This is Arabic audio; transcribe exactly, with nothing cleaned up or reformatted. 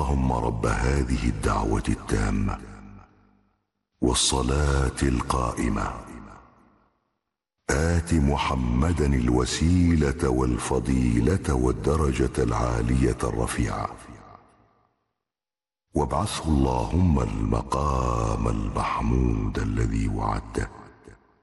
اللهم رب هذه الدعوة التامة والصلاة القائمة آت محمدا الوسيلة والفضيلة والدرجة العالية الرفيعة وابعثه اللهم المقام المحمود الذي وعدته